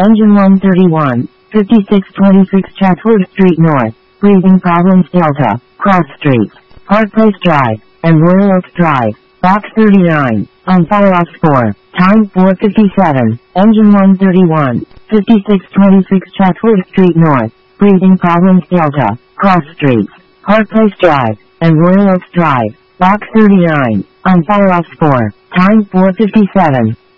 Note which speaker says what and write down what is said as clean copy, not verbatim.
Speaker 1: Engine 131, 5626 Chatsworth Street North, breathing problems Delta, Cross Streets, Park Place Drive, and Royal Oak Drive, Box 39, on fire off 4, time 4:57, Engine 131, 5626 Chatsworth Street North, breathing problems Delta, Cross Streets, Park Place Drive, and Royal Oak Drive, Box 39, on fire off 4, time 4:57.